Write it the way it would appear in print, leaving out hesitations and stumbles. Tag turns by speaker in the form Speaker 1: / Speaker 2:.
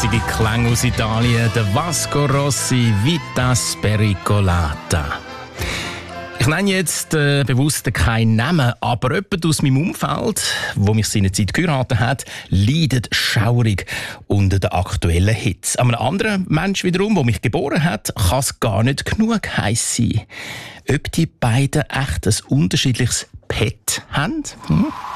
Speaker 1: kräftige Klang aus Italien, der Vasco Rossi, Vita Spericolata. Ich nenne jetzt bewusst keinen Namen, aber jemand aus meinem Umfeld, der mich seinerzeit geheiratet hat, leidet schaurig unter den aktuellen Hits. Aber ein anderer Mensch wiederum, der mich geboren hat, kann es gar nicht genug heiß sein. Ob die beiden echt ein unterschiedliches Pet haben?